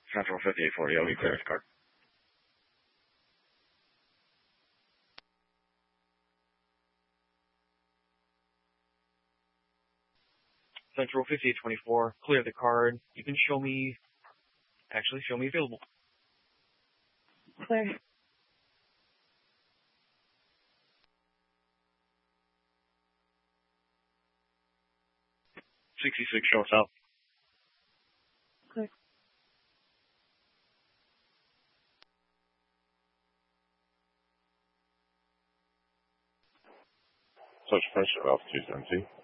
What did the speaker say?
Central 5840, LE clearance card. Central 5824, clear the card. You can show me available. Clear. 66 show south. Clear. Such pressure altitude, MC.